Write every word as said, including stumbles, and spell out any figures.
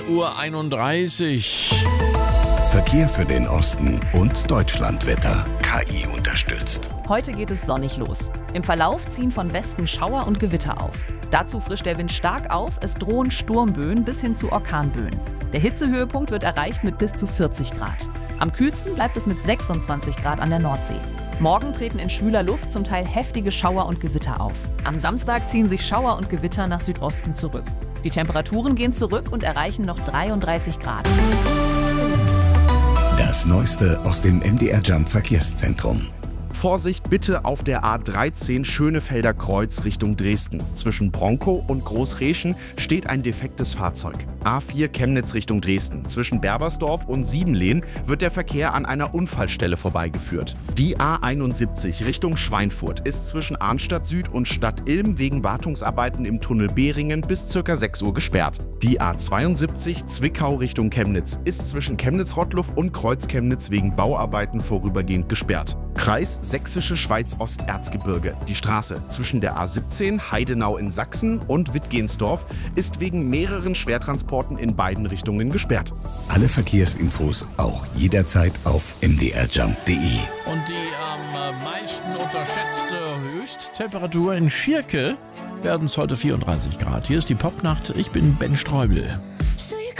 Uhr einunddreißig. Verkehr für den Osten und Deutschlandwetter. K I unterstützt. Heute geht es sonnig los. Im Verlauf ziehen von Westen Schauer und Gewitter auf. Dazu frischt der Wind stark auf, es drohen Sturmböen bis hin zu Orkanböen. Der Hitzehöhepunkt wird erreicht mit bis zu vierzig Grad. Am kühlsten bleibt es mit sechsundzwanzig Grad an der Nordsee. Morgen treten in schwüler Luft zum Teil heftige Schauer und Gewitter auf. Am Samstag ziehen sich Schauer und Gewitter nach Südosten zurück. Die Temperaturen gehen zurück und erreichen noch dreiunddreißig Grad. Das Neueste aus dem M D R Jump Verkehrszentrum. Vorsicht bitte auf der A dreizehn Schönefelder Kreuz Richtung Dresden. Zwischen Bronkow und Großreschen steht ein defektes Fahrzeug. A vier Chemnitz Richtung Dresden. Zwischen Berbersdorf und Siebenlehn wird der Verkehr an einer Unfallstelle vorbeigeführt. Die A einundsiebzig Richtung Schweinfurt ist zwischen Arnstadt Süd und Stadt Ilm wegen Wartungsarbeiten im Tunnel Behringen bis ca. sechs Uhr gesperrt. Die A zweiundsiebzig Zwickau Richtung Chemnitz ist zwischen Chemnitz-Rottluff und Kreuz Chemnitz wegen Bauarbeiten vorübergehend gesperrt. Kreis Sächsische Schweiz-Osterzgebirge. Die Straße zwischen der A siebzehn Heidenau in Sachsen und Wittgensdorf ist wegen mehreren Schwertransporten in beiden Richtungen gesperrt. Alle Verkehrsinfos auch jederzeit auf m d r jump punkt d e. Und die am meisten unterschätzte Höchsttemperatur in Schirke werden es heute vierunddreißig Grad. Hier ist die Popnacht. Ich bin Ben Streubel.